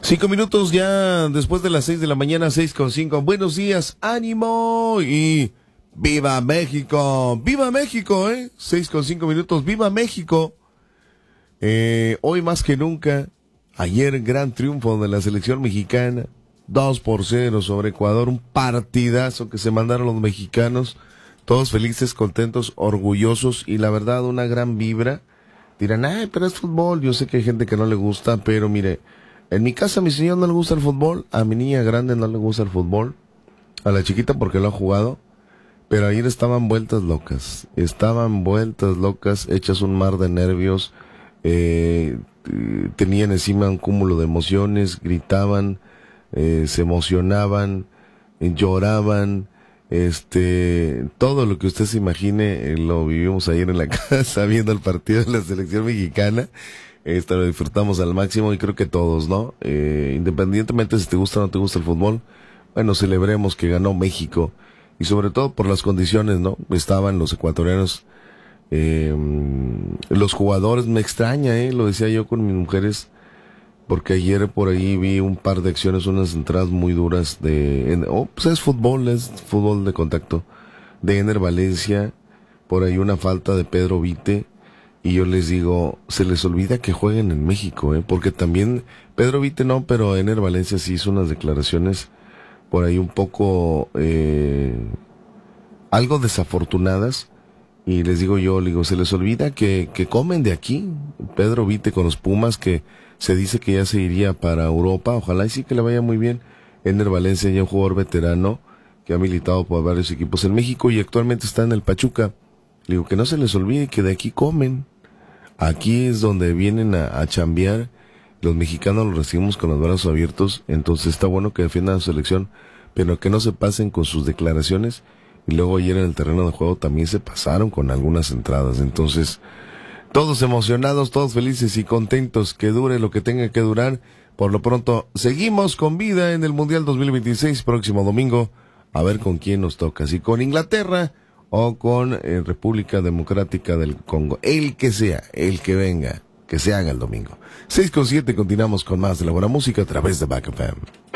5 minutos ya después de las 6 de la mañana, 6:05. Buenos días, ánimo y ¡viva México! ¡Viva México, 6:05 minutos, ¡viva México! Hoy más que nunca, ayer gran triunfo de la selección mexicana, 2-0 sobre Ecuador, un partidazo que se mandaron los mexicanos, todos felices, contentos, orgullosos y la verdad una gran vibra. Dirán, pero es fútbol, yo sé que hay gente que no le gusta, pero mire, en mi casa a mi señor no le gusta el fútbol, a mi niña grande no le gusta el fútbol, a la chiquita porque lo ha jugado, pero ayer estaban vueltas locas, hechas un mar de nervios, tenían encima un cúmulo de emociones, gritaban, se emocionaban, lloraban, todo lo que usted se imagine, lo vivimos ayer en la casa viendo el partido de la selección mexicana. Lo disfrutamos al máximo y creo que todos, ¿no? Independientemente si te gusta o no te gusta el fútbol, bueno, celebremos que ganó México y sobre todo por las condiciones, ¿no? Estaban los ecuatorianos, los jugadores, me extraña, lo decía yo con mis mujeres, porque ayer por ahí vi un par de acciones, unas entradas muy duras pues es fútbol de contacto, de Ener Valencia, por ahí una falta de Pedro Vite. Y yo les digo, se les olvida que jueguen en México, porque también Pedro Vite no, pero Ener Valencia sí hizo unas declaraciones por ahí un poco, algo desafortunadas. Y les digo, se les olvida que comen de aquí. Pedro Vite con los Pumas, que se dice que ya se iría para Europa, ojalá y sí que le vaya muy bien. Ener Valencia ya un jugador veterano que ha militado por varios equipos en México y actualmente está en el Pachuca. Le digo que no se les olvide que de aquí comen. Aquí es donde vienen a chambear. Los mexicanos los recibimos con los brazos abiertos. Entonces está bueno que defiendan a su selección, pero que no se pasen con sus declaraciones. Y luego ayer en el terreno de juego también se pasaron con algunas entradas. Entonces, todos emocionados, todos felices y contentos. Que dure lo que tenga que durar. Por lo pronto, seguimos con vida en el Mundial 2026, próximo domingo. A ver con quién nos toca. Si con Inglaterra o con República Democrática del Congo. El que sea, el que venga, que se haga el domingo. 6:07, continuamos con más de la buena música a través de Back FM.